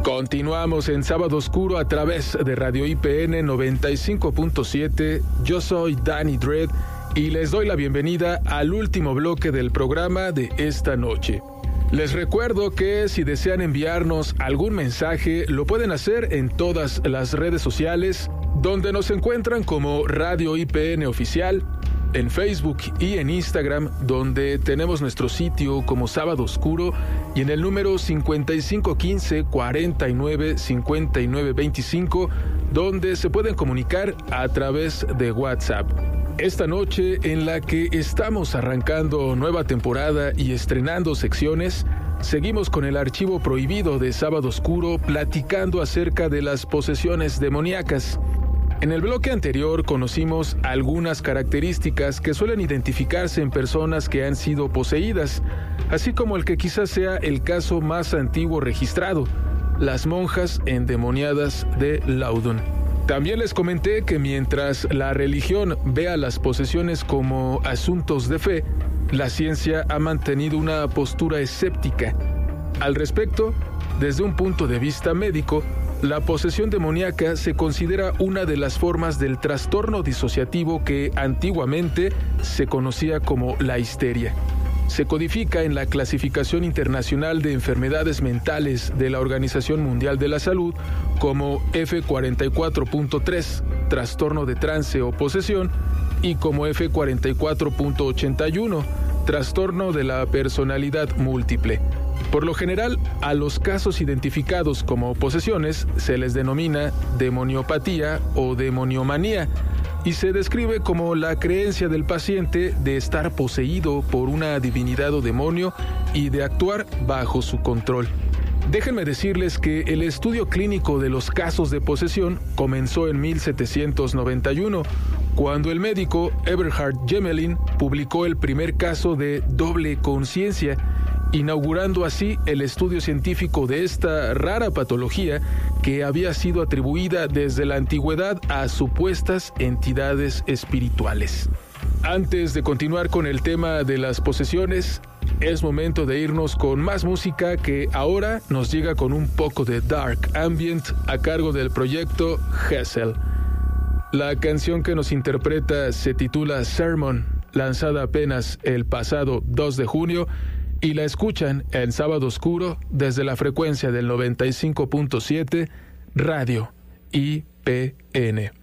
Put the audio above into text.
Continuamos en Sábado Oscuro a través de Radio IPN 95.7. Yo soy Danny Dredd y les doy la bienvenida al último bloque del programa de esta noche. Les recuerdo que si desean enviarnos algún mensaje, lo pueden hacer en todas las redes sociales, donde nos encuentran como Radio IPN Oficial, en Facebook y en Instagram, donde tenemos nuestro sitio como Sábado Oscuro, y en el número 5515-495925, donde se pueden comunicar a través de WhatsApp. Esta noche, en la que estamos arrancando nueva temporada y estrenando secciones, seguimos con el archivo prohibido de Sábado Oscuro, platicando acerca de las posesiones demoníacas. En el bloque anterior conocimos algunas características que suelen identificarse en personas que han sido poseídas, así como el que quizás sea el caso más antiguo registrado, las monjas endemoniadas de Loudun. También les comenté que mientras la religión ve a las posesiones como asuntos de fe, la ciencia ha mantenido una postura escéptica. Al respecto, desde un punto de vista médico, la posesión demoníaca se considera una de las formas del trastorno disociativo que antiguamente se conocía como la histeria. Se codifica en la Clasificación Internacional de Enfermedades Mentales de la Organización Mundial de la Salud como F44.3, trastorno de trance o posesión, y como F44.81, trastorno de la personalidad múltiple. Por lo general, a los casos identificados como posesiones se les denomina demoniopatía o demoniomanía y se describe como la creencia del paciente de estar poseído por una divinidad o demonio y de actuar bajo su control. Déjenme decirles que el estudio clínico de los casos de posesión comenzó en 1791, cuando el médico Eberhard Gmelin publicó el primer caso de doble conciencia, inaugurando así el estudio científico de esta rara patología que había sido atribuida desde la antigüedad a supuestas entidades espirituales. Antes de continuar con el tema de las posesiones, es momento de irnos con más música que ahora nos llega con un poco de dark ambient a cargo del proyecto Hessel. La canción que nos interpreta se titula Sermon, lanzada apenas el pasado 2 de junio, y la escuchan en Sábado Oscuro desde la frecuencia del 95.7 Radio IPN.